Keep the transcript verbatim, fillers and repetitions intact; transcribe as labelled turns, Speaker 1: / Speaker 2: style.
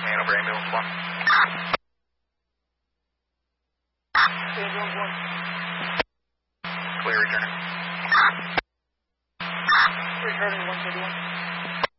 Speaker 1: Man over ambulance one.
Speaker 2: Ambulance one.
Speaker 1: Clear returning.
Speaker 2: Returning one thirty-one.